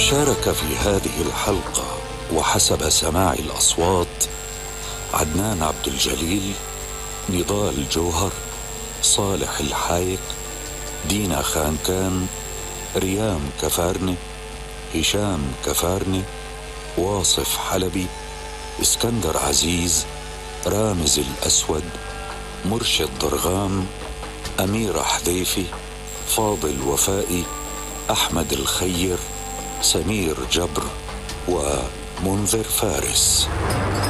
شارك في هذه الحلقة وحسب سماع الأصوات عدنان عبد الجليل، نضال جوهر، صالح الحايك، دينا خانكان، ريام كفارني، هشام كفارني، واصف حلبي، اسكندر عزيز، رامز الأسود، مرشد ضرغام، أميرة حذيفي، فاضل وفائي، أحمد الخير، سمير جبر، ومنذر فارس.